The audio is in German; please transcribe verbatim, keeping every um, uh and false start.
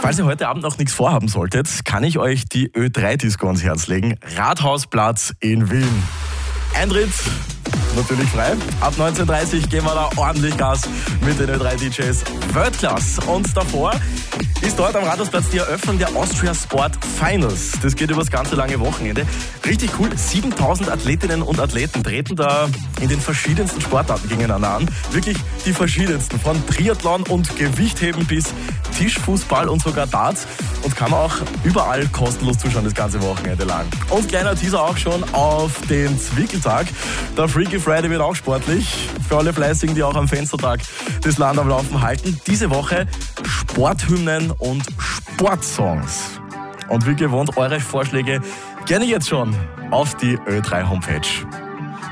Falls ihr heute Abend noch nichts vorhaben solltet, kann ich euch die Ö drei Disco ans Herz legen. Rathausplatz in Wien. Eintritt natürlich frei. Ab neunzehn Uhr dreißig gehen wir da ordentlich Gas mit den Ö drei D Js. World-Class. Und davor ist dort am Rathausplatz die Eröffnung der Austria Sport Finals. Das geht über das ganze lange Wochenende. Richtig cool. siebentausend Athletinnen und Athleten treten da in den verschiedensten Sportarten gegeneinander an. Wirklich die verschiedensten. Von Triathlon und Gewichtheben bis Tischfußball und sogar Darts. Und kann man auch überall kostenlos zuschauen, das ganze Wochenende lang. Und kleiner Teaser auch schon auf den Zwickeltag. Der Freaky Friday wird auch sportlich. Für alle Fleißigen, die auch am Fenstertag das Land am Laufen halten. Diese Woche Sporthymnen und Sportsongs. Und wie gewohnt, eure Vorschläge gerne jetzt schon auf die Ö drei Homepage.